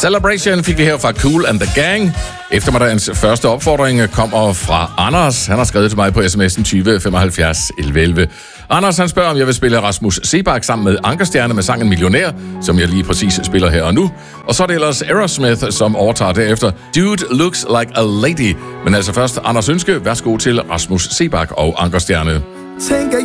Celebration fik vi her fra Kool and the Gang. Eftermiddagens første opfordring kommer fra Anders. Han har skrevet til mig på sms'en 20 75 11 11. Anders, han spørger, om jeg vil spille Rasmus Seebach sammen med Ankerstjerne med sangen Millionær, som jeg lige præcis spiller her og nu. Og så er det ellers Aerosmith, som overtager derefter Dude Looks Like a Lady. Men altså først Anders ønske. Værsgo til Rasmus Seebach og Ankerstjerne.